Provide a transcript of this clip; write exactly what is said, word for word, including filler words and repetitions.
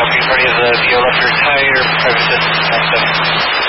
help you with any of the V O left rear tire, private assistance, ten seven.